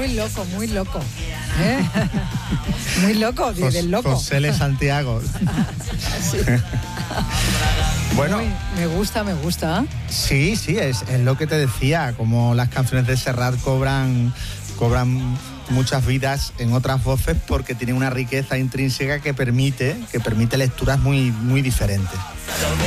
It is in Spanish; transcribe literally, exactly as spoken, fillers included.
muy loco, muy loco. ¿Eh? Muy loco, Jos, del loco. José L. Santiago. Sí. Bueno, Muy, me gusta, me gusta. sí, sí, es, es lo que te decía, como las canciones de Serrat cobran, cobran muchas vidas en otras voces porque tienen una riqueza intrínseca que permite, que permite lecturas muy, muy diferentes.